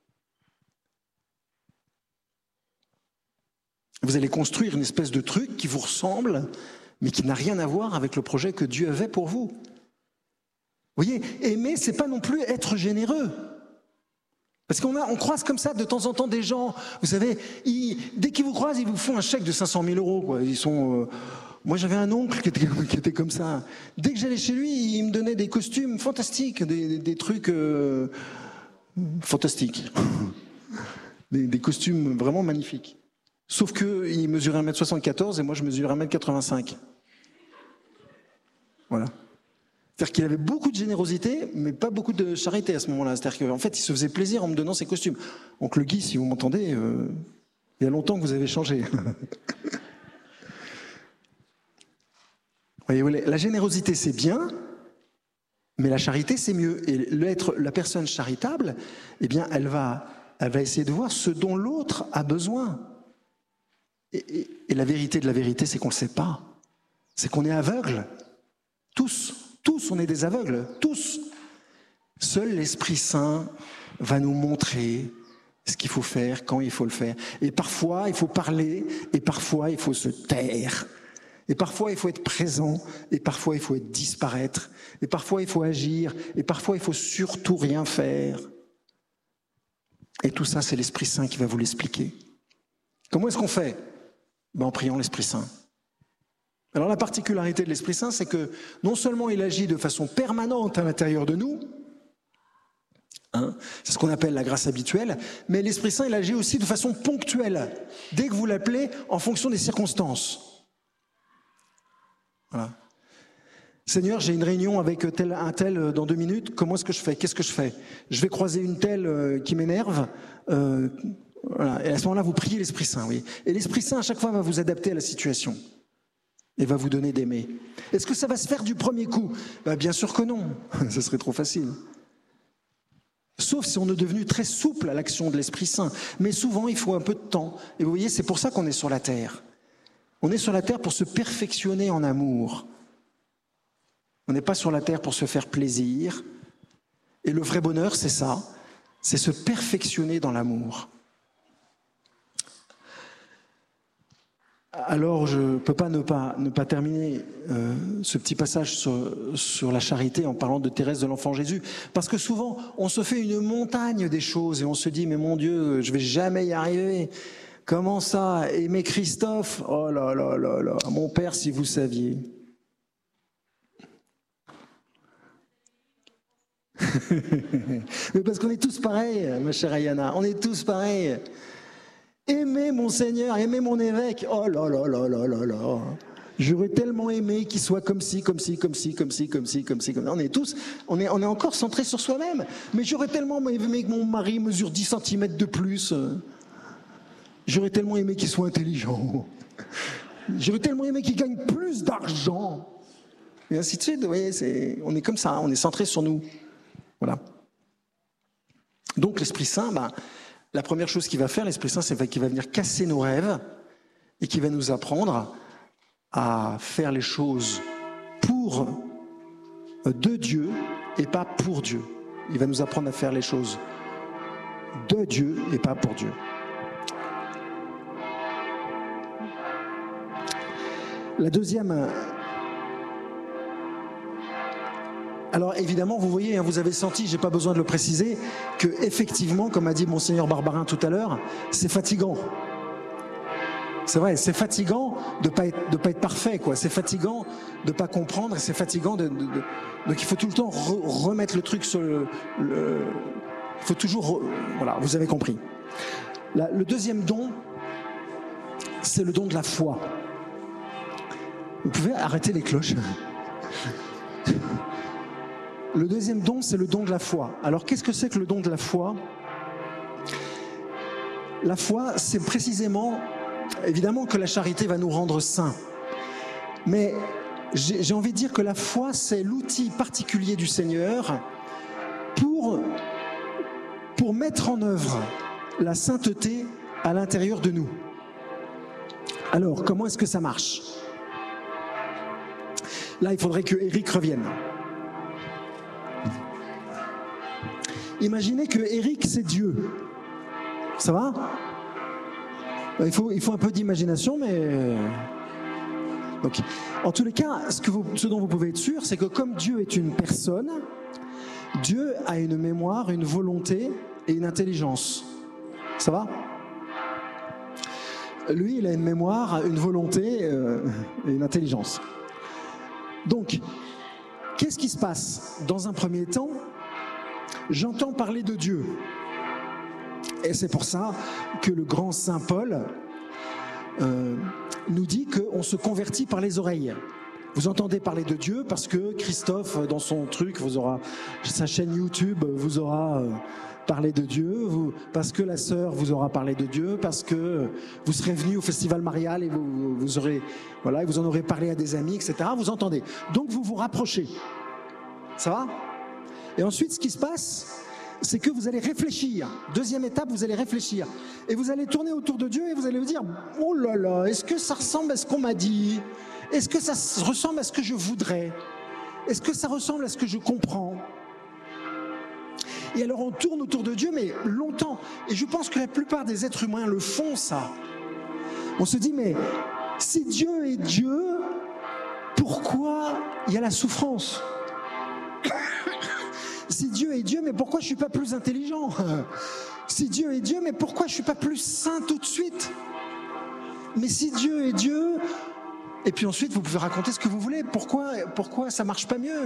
Vous allez construire une espèce de truc qui vous ressemble, mais qui n'a rien à voir avec le projet que Dieu avait pour vous. Vous voyez, aimer, c'est pas non plus être généreux. Parce qu'on a, on croise comme ça de temps en temps des gens, vous savez, ils, dès qu'ils vous croisent, ils vous font un chèque de cinq cent mille euros. Quoi. Ils sont... Euh, Moi, j'avais un oncle qui était, qui était comme ça. Dès que j'allais chez lui, il me donnait des costumes fantastiques, des, des, des trucs euh, fantastiques. Des, des costumes vraiment magnifiques. Sauf qu'il mesurait un mètre soixante-quatorze et moi, je mesure un mètre quatre-vingt-cinq. Voilà. C'est-à-dire qu'il avait beaucoup de générosité, mais pas beaucoup de charité à ce moment-là. C'est-à-dire qu'en fait, il se faisait plaisir en me donnant ses costumes. Oncle Guy, si vous m'entendez, euh, il y a longtemps que vous avez changé. Voyez, la générosité, c'est bien, mais la charité, c'est mieux. Et l'être, la personne charitable, eh bien, elle va, elle va essayer de voir ce dont l'autre a besoin. Et, et, et la vérité de la vérité, c'est qu'on ne le sait pas. C'est qu'on est aveugle. Tous. Tous, on est des aveugles, tous. Seul l'Esprit Saint va nous montrer ce qu'il faut faire, quand il faut le faire. Et parfois, il faut parler, et parfois, il faut se taire. Et parfois, il faut être présent, et parfois, il faut être disparaître. Et parfois, il faut agir, et parfois, il faut surtout rien faire. Et tout ça, c'est l'Esprit Saint qui va vous l'expliquer. Comment est-ce qu'on fait? Ben, en priant l'Esprit Saint. Alors la particularité de l'Esprit Saint, c'est que non seulement il agit de façon permanente à l'intérieur de nous, hein, c'est ce qu'on appelle la grâce habituelle, mais l'Esprit Saint, il agit aussi de façon ponctuelle, dès que vous l'appelez, en fonction des circonstances. Voilà. Seigneur, j'ai une réunion avec tel, un tel dans deux minutes, comment est-ce que je fais? Qu'est-ce que je fais? Je vais croiser une telle euh, qui m'énerve. Euh, voilà. Et à ce moment-là, vous priez l'Esprit Saint, oui. Et l'Esprit Saint, à chaque fois, va vous adapter à la situation. Et va vous donner d'aimer. Est-ce que ça va se faire du premier coup? Ben, bien sûr que non, ce serait trop facile. Sauf si on est devenu très souple à l'action de l'Esprit Saint. Mais souvent, il faut un peu de temps. Et vous voyez, c'est pour ça qu'on est sur la terre. On est sur la terre pour se perfectionner en amour. On n'est pas sur la terre pour se faire plaisir. Et le vrai bonheur, c'est ça, c'est se perfectionner dans l'amour. Alors, je ne peux pas ne pas, ne pas terminer euh, ce petit passage sur, sur la charité en parlant de Thérèse de l'Enfant Jésus. Parce que souvent, on se fait une montagne des choses et on se dit, mais mon Dieu, je ne vais jamais y arriver. Comment ça? Aimer Christophe? Oh là là là là, mon père, si vous saviez. Mais parce qu'on est tous pareils, ma chère Ayana, on est tous pareils. Aimer mon Seigneur, aimer mon évêque, oh là là là là là là. J'aurais tellement aimé qu'il soit comme ci, comme ci, comme ci, comme ci, comme ci, comme ci, comme ça. On est tous, on est, on est encore centrés sur soi-même. Mais j'aurais tellement aimé que mon mari mesure dix centimètres de plus. J'aurais tellement aimé qu'il soit intelligent. J'aurais tellement aimé qu'il gagne plus d'argent. Et ainsi de suite, vous voyez, c'est, on est comme ça, on est centré sur nous. Voilà. Donc l'Esprit Saint, ben, la première chose qu'il va faire, l'Esprit Saint, c'est qu'il va venir casser nos rêves et qu'il va nous apprendre à faire les choses pour de Dieu et pas pour Dieu. Il va nous apprendre à faire les choses de Dieu et pas pour Dieu. La deuxième... Alors évidemment, vous voyez, vous avez senti, j'ai pas besoin de le préciser, que effectivement, comme a dit Monseigneur Barbarin tout à l'heure, c'est fatigant. C'est vrai, c'est fatigant de pas être, de pas être parfait, quoi. C'est fatigant de pas comprendre, et c'est fatigant de, de, de donc il faut tout le temps re, remettre le truc sur le, le il faut toujours, re, voilà, vous avez compris. La, le deuxième don, c'est le don de la foi. Vous pouvez arrêter les cloches. Le deuxième don, c'est le don de la foi. Alors, qu'est-ce que c'est que le don de la foi? La foi, c'est précisément, évidemment que la charité va nous rendre saints. Mais j'ai, j'ai envie de dire que la foi, c'est l'outil particulier du Seigneur pour, pour mettre en œuvre la sainteté à l'intérieur de nous. Alors, comment est-ce que ça marche? Là, il faudrait que Eric revienne. Imaginez que Eric, c'est Dieu. Ça va? il faut, il faut un peu d'imagination, mais... Donc, en tous les cas, ce, que vous, ce dont vous pouvez être sûr, c'est que comme Dieu est une personne, Dieu a une mémoire, une volonté et une intelligence. Ça va? Lui, il a une mémoire, une volonté euh, et une intelligence. Donc, qu'est-ce qui se passe? Dans un premier temps, j'entends parler de Dieu. Et c'est pour ça que le grand Saint Paul euh, nous dit qu'on se convertit par les oreilles. Vous entendez parler de Dieu parce que Christophe, dans son truc, vous aura, sa chaîne YouTube, vous aura parlé de Dieu, vous, parce que la sœur vous aura parlé de Dieu, parce que vous serez venu au Festival Marial et vous, vous, aurez, voilà, vous en aurez parlé à des amis, et cetera. Vous entendez. Donc vous vous rapprochez. Ça va ? Et ensuite, ce qui se passe, c'est que vous allez réfléchir. Deuxième étape, vous allez réfléchir. Et vous allez tourner autour de Dieu et vous allez vous dire « Oh là là, est-ce que ça ressemble à ce qu'on m'a dit ? Est-ce que ça ressemble à ce que je voudrais ? Est-ce que ça ressemble à ce que je comprends ?» Et alors on tourne autour de Dieu, mais longtemps. Et je pense que la plupart des êtres humains le font, ça. On se dit, mais si Dieu est Dieu, pourquoi il y a la souffrance ? Si Dieu est Dieu, mais pourquoi je ne suis pas plus intelligent ? Si Dieu est Dieu, mais pourquoi je ne suis pas plus saint tout de suite ? Mais si Dieu est Dieu... Et puis ensuite, vous pouvez raconter ce que vous voulez. Pourquoi, pourquoi ça ne marche pas mieux ?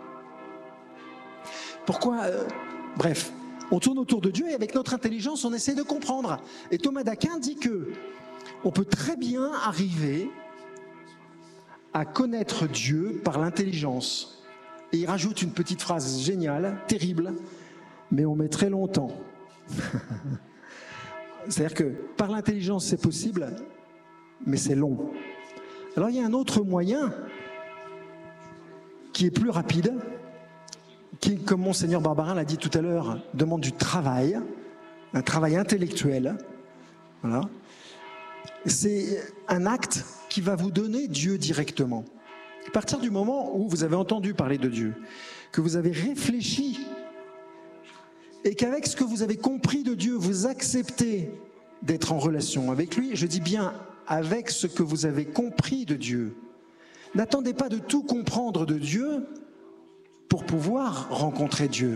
Pourquoi... Euh... Bref, on tourne autour de Dieu et avec notre intelligence, on essaie de comprendre. Et Thomas d'Aquin dit que on peut très bien arriver à connaître Dieu par l'intelligence. Et il rajoute une petite phrase géniale, terrible, mais on met très longtemps. C'est-à-dire que par l'intelligence, c'est possible, mais c'est long. Alors il y a un autre moyen qui est plus rapide, qui, comme Monseigneur Barbarin l'a dit tout à l'heure, demande du travail, un travail intellectuel. Voilà. C'est un acte qui va vous donner Dieu directement. À partir du moment où vous avez entendu parler de Dieu, que vous avez réfléchi, et qu'avec ce que vous avez compris de Dieu, vous acceptez d'être en relation avec lui, je dis bien avec ce que vous avez compris de Dieu. N'attendez pas de tout comprendre de Dieu pour pouvoir rencontrer Dieu.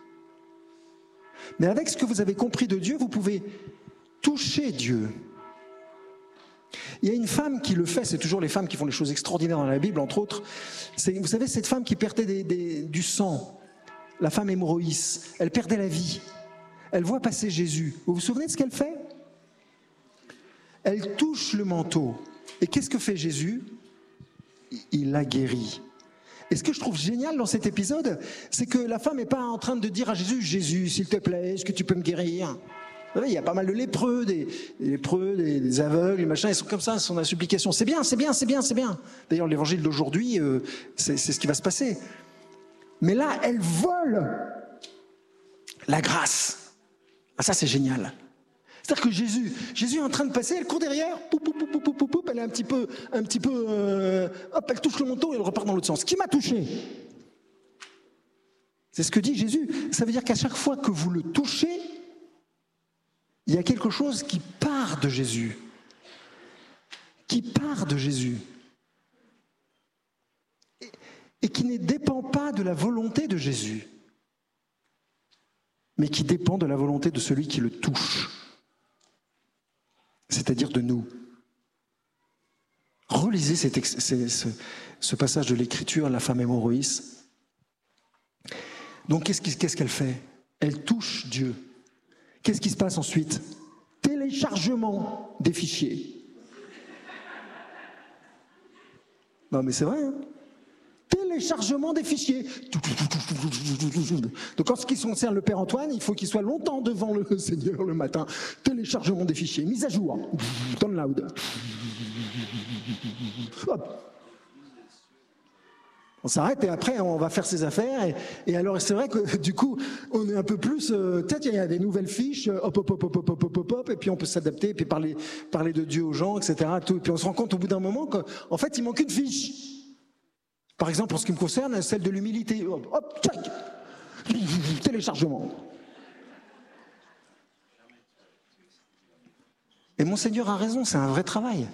Mais avec ce que vous avez compris de Dieu, vous pouvez toucher Dieu. Il y a une femme qui le fait, c'est toujours les femmes qui font les choses extraordinaires dans la Bible, entre autres. C'est, vous savez, cette femme qui perdait des, des, du sang, la femme hémorroïs, elle perdait la vie. Elle voit passer Jésus. Vous vous souvenez de ce qu'elle fait ? Elle touche le manteau. Et qu'est-ce que fait Jésus ? Il la guérit. Et ce que je trouve génial dans cet épisode, c'est que la femme n'est pas en train de dire à Jésus « Jésus, s'il te plaît, est-ce que tu peux me guérir ?» Vous savez, il y a pas mal de lépreux, des, des lépreux, des, des aveugles, des machins, ils sont comme ça, ils sont dans la supplication. C'est bien, c'est bien, c'est bien, c'est bien. D'ailleurs, l'évangile d'aujourd'hui, euh, c'est, c'est ce qui va se passer. Mais là, elle vole la grâce. Ah, ça, c'est génial. C'est-à-dire que Jésus, Jésus est en train de passer, elle court derrière, poup, poup, poup, poup, poup, poup, elle est un petit peu, un petit peu, euh, hop, elle touche le manteau et elle repart dans l'autre sens. Qui m'a touché ? C'est ce que dit Jésus. Ça veut dire qu'à chaque fois que vous le touchez, il y a quelque chose qui part de Jésus. Qui part de Jésus. Et, et qui ne dépend pas de la volonté de Jésus, mais qui dépend de la volonté de celui qui le touche. C'est-à-dire de nous. Relisez cet ex- ce, ce passage de l'Écriture, la femme hémorroïs. Donc qu'est-ce, qui, qu'est-ce qu'elle fait ? Elle touche Dieu. Qu'est-ce qui se passe ensuite ? Téléchargement des fichiers. Non mais c'est vrai, hein ? Téléchargement des fichiers. Donc en ce qui concerne le Père Antoine, il faut qu'il soit longtemps devant le Seigneur le matin. Téléchargement des fichiers, mise à jour, download. Hop. On s'arrête et après on va faire ses affaires. Et, et alors c'est vrai que du coup on est un peu plus. Euh, peut-être il y a des nouvelles fiches, hop hop hop hop hop hop hop hop, et puis on peut s'adapter, et puis parler parler de Dieu aux gens, et cetera. Tout. Et puis on se rend compte au bout d'un moment qu'en fait il manque une fiche. Par exemple, en ce qui me concerne, celle de l'humilité. Hop, hop, tchac, téléchargement. Et Monseigneur a raison, c'est un vrai travail.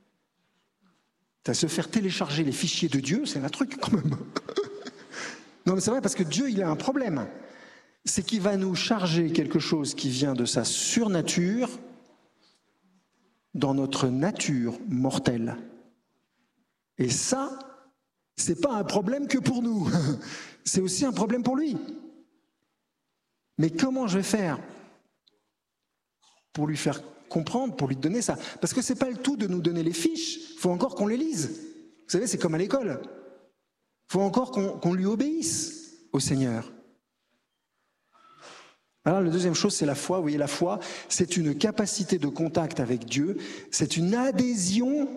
À se faire télécharger les fichiers de Dieu, c'est un truc quand même. Non mais c'est vrai parce que Dieu, il a un problème. C'est qu'il va nous charger quelque chose qui vient de sa surnature dans notre nature mortelle. Et ça, c'est pas un problème que pour nous. C'est aussi un problème pour lui. Mais comment je vais faire pour lui faire comprendre, pour lui donner ça? Parce que c'est pas le tout de nous donner les fiches, il faut encore qu'on les lise. Vous savez, c'est comme à l'école. Il faut encore qu'on qu'on lui obéisse au Seigneur. Alors, la deuxième chose, c'est la foi. Vous voyez, la foi, c'est une capacité de contact avec Dieu. C'est une adhésion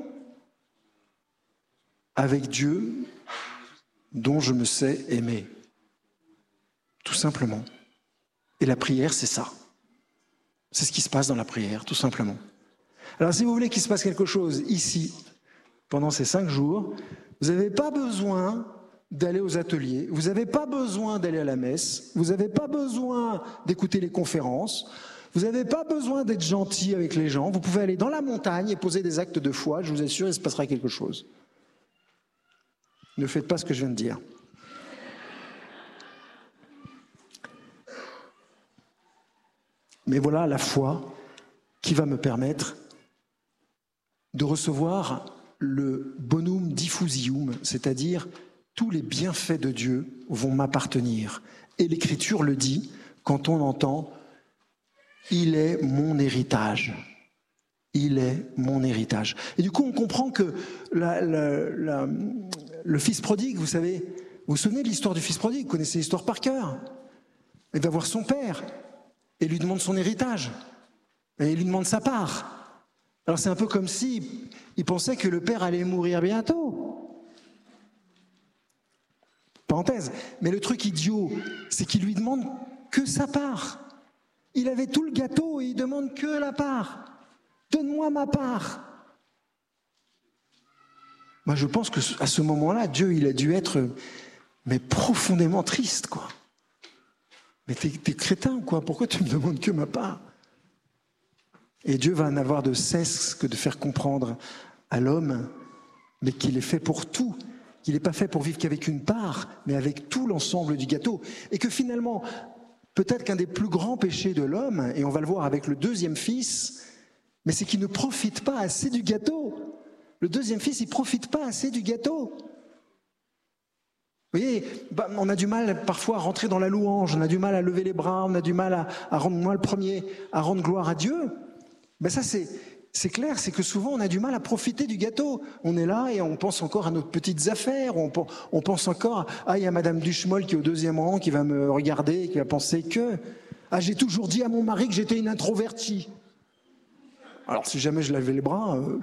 avec Dieu dont je me sais aimé. Tout simplement. Et la prière, c'est ça. C'est ce qui se passe dans la prière, tout simplement. Alors, si vous voulez qu'il se passe quelque chose ici, pendant ces cinq jours, vous n'avez pas besoin d'aller aux ateliers, vous n'avez pas besoin d'aller à la messe, vous n'avez pas besoin d'écouter les conférences, vous n'avez pas besoin d'être gentil avec les gens, vous pouvez aller dans la montagne et poser des actes de foi, je vous assure, il se passera quelque chose. Ne faites pas ce que je viens de dire. Mais voilà la foi qui va me permettre de recevoir le bonum diffusium, c'est-à-dire tous les bienfaits de Dieu vont m'appartenir. Et l'Écriture le dit quand on entend « Il est mon héritage ». Il est mon héritage. Et du coup, on comprend que la, la, la, le fils prodigue, vous savez, vous vous souvenez de l'histoire du fils prodigue, vous connaissez l'histoire par cœur. Il va voir son père et lui demande son héritage. Et il lui demande sa part. Alors c'est un peu comme si il pensait que le père allait mourir bientôt. Parenthèse. Mais le truc idiot, c'est qu'il lui demande que sa part. Il avait tout le gâteau et il demande que la part. Donne-moi ma part. Moi, je pense qu'à ce moment-là, Dieu, il a dû être mais profondément triste, quoi. Mais t'es, t'es crétin, quoi. Pourquoi tu me demandes que ma part? Et Dieu va n'avoir de cesse que de faire comprendre à l'homme, mais qu'il est fait pour tout. Qu'il n'est pas fait pour vivre qu'avec une part, mais avec tout l'ensemble du gâteau. Et que finalement, peut-être qu'un des plus grands péchés de l'homme, et on va le voir avec le deuxième fils, mais c'est qu'il ne profite pas assez du gâteau. Le deuxième fils, il ne profite pas assez du gâteau. Vous voyez, bah, on a du mal parfois à rentrer dans la louange, on a du mal à lever les bras, on a du mal à, à rendre, moi le premier, à rendre gloire à Dieu. Ben ça, c'est, c'est clair, c'est que souvent on a du mal à profiter du gâteau. On est là et on pense encore à nos petites affaires, on, on pense encore à, ah, il y a Madame Duchemol qui est au deuxième rang, qui va me regarder, qui va penser que, ah, j'ai toujours dit à mon mari que j'étais une introvertie. Alors si jamais je levais les bras, euh,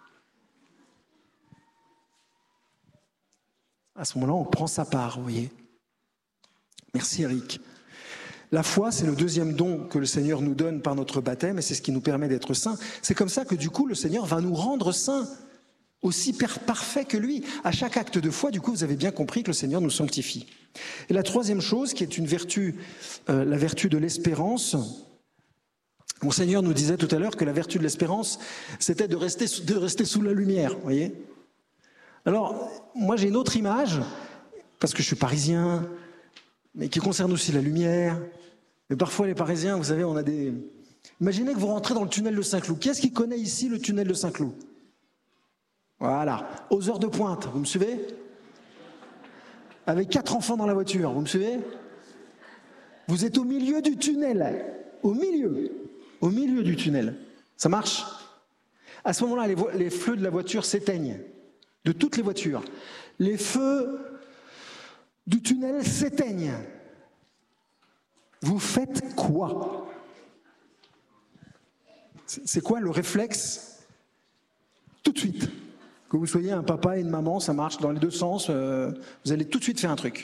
à ce moment-là, on prend sa part, vous voyez. Merci Eric. La foi, c'est le deuxième don que le Seigneur nous donne par notre baptême et c'est ce qui nous permet d'être saints. C'est comme ça que du coup, le Seigneur va nous rendre saints, aussi parfaits que lui. À chaque acte de foi, du coup, vous avez bien compris que le Seigneur nous sanctifie. Et la troisième chose, qui est une vertu, euh, la vertu de l'espérance. Mon Seigneur nous disait tout à l'heure que la vertu de l'espérance, c'était de rester, de rester sous la lumière, vous voyez. Alors, moi j'ai une autre image, parce que je suis parisien, mais qui concerne aussi la lumière. Mais parfois les Parisiens, vous savez, on a des... Imaginez que vous rentrez dans le tunnel de Saint-Cloud. Qui est-ce qui connaît ici le tunnel de Saint-Cloud? Voilà, aux heures de pointe, vous me suivez? Avec quatre enfants dans la voiture, vous me suivez? Vous êtes au milieu du tunnel, au milieu, au milieu du tunnel. Ça marche? À ce moment-là, les, vo- les feux de la voiture s'éteignent, de toutes les voitures. Les feux du tunnel s'éteignent. Vous faites quoi? C'est quoi le réflexe? Tout de suite. Que vous soyez un papa et une maman, ça marche dans les deux sens, euh, vous allez tout de suite faire un truc.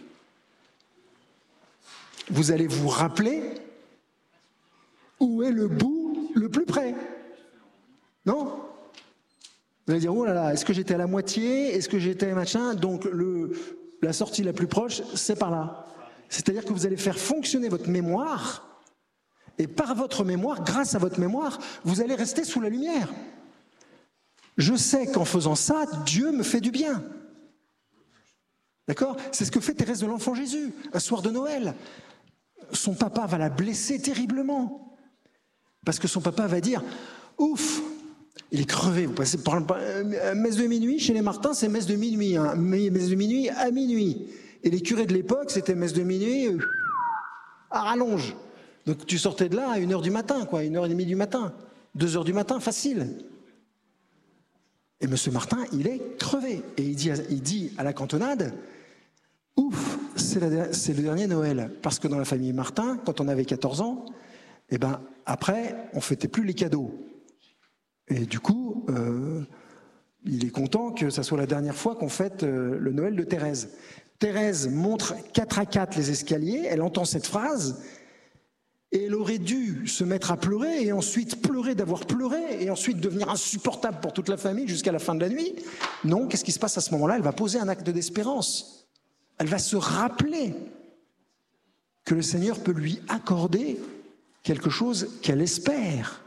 Vous allez vous rappeler où est le bout le plus près. Non? Vous allez dire, oh là là, est-ce que j'étais à la moitié? Est-ce que j'étais machin? Donc le, la sortie la plus proche, c'est par là. C'est-à-dire que vous allez faire fonctionner votre mémoire, et par votre mémoire, grâce à votre mémoire, vous allez rester sous la lumière. Je sais qu'en faisant ça, Dieu me fait du bien. D'accord? C'est ce que fait Thérèse de l'Enfant Jésus, un soir de Noël. Son papa va la blesser terriblement. Parce que son papa va dire, ouf, il est crevé. Vous passez par messe de minuit, chez les Martins, c'est messe de minuit. Hein. Messe de minuit à minuit. Et les curés de l'époque, c'était messe de minuit euh, à rallonge. Donc tu sortais de là à une heure du matin, quoi, une heure et demie du matin. Deux heures du matin, facile. Et M. Martin, il est crevé. Et il dit à, il dit à la cantonade, ouf, c'est, la, c'est le dernier Noël. Parce que dans la famille Martin, quand on avait quatorze ans, eh ben, après, on ne fêtait plus les cadeaux. Et du coup, euh, il est content que ça soit la dernière fois qu'on fête euh, le Noël de Thérèse. Thérèse montre quatre à quatre les escaliers, elle entend cette phrase, et elle aurait dû se mettre à pleurer, et ensuite pleurer d'avoir pleuré, et ensuite devenir insupportable pour toute la famille jusqu'à la fin de la nuit. Non, qu'est-ce qui se passe à ce moment-là? Elle va poser un acte d'espérance. Elle va se rappeler que le Seigneur peut lui accorder quelque chose qu'elle espère.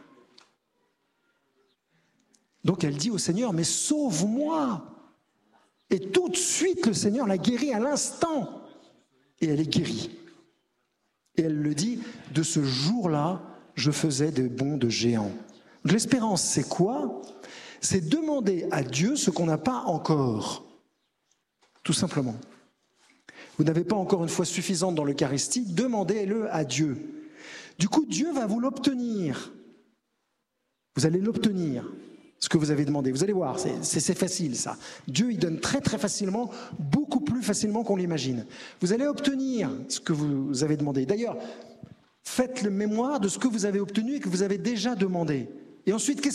Donc elle dit au Seigneur, mais sauve-moi! Et tout de suite, le Seigneur la guérit à l'instant. Et elle est guérie. Et elle le dit, de ce jour-là, je faisais des bonds de géant. Donc l'espérance, c'est quoi? C'est demander à Dieu ce qu'on n'a pas encore. Tout simplement. Vous n'avez pas encore une foi suffisante dans l'Eucharistie, demandez-le à Dieu. Du coup, Dieu va vous l'obtenir. Vous allez l'obtenir. Ce que vous avez demandé. Vous allez voir, c'est, c'est, c'est facile ça. Dieu, il donne très très facilement, beaucoup plus facilement qu'on l'imagine. Vous allez obtenir ce que vous avez demandé. D'ailleurs, faites le mémoire de ce que vous avez obtenu et que vous avez déjà demandé. Et ensuite, qu'est-ce